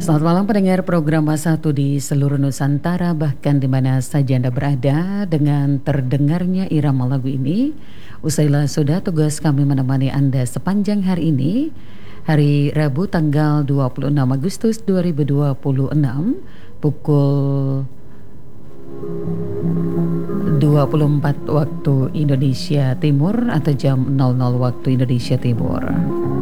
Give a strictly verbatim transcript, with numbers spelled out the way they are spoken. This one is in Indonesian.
Selamat malam pendengar program Satu di seluruh Nusantara, bahkan di mana saja Anda berada. Dengan terdengarnya irama lagu ini, usailah sudah tugas kami menemani Anda sepanjang hari ini, hari Rabu tanggal dua puluh enam Agustus dua ribu dua puluh enam, pukul dua puluh empat waktu Indonesia Timur atau jam nol nol waktu Indonesia Timur.